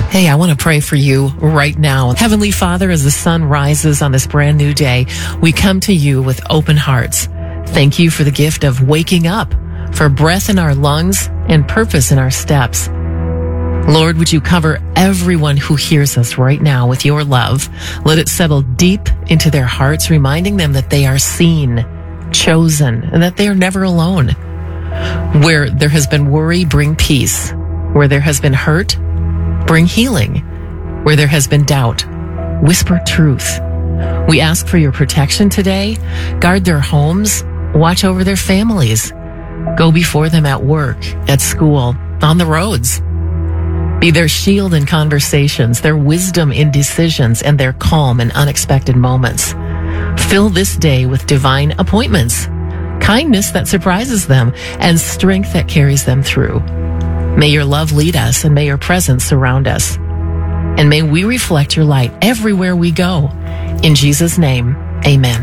Hey, I want to pray for you right now. Heavenly Father, as the sun rises on this brand new day, we come to you with open hearts. Thank you for the gift of waking up, for breath in our lungs and purpose in our steps. Lord, would you cover everyone who hears us right now with your love? Let it settle deep into their hearts, reminding them that they are seen, chosen, and that they are never alone. Where there has been worry, bring peace. Where there has been hurt, bring healing. Where there has been doubt, whisper truth. We ask for your protection today. Guard their homes. Watch over their families. Go before them at work, at school, on the roads. Be their shield in conversations, their wisdom in decisions, and their calm in unexpected moments. Fill this day with divine appointments, kindness that surprises them, and strength that carries them through. May your love lead us, and may your presence surround us. And may we reflect your light everywhere we go. In Jesus' name, amen.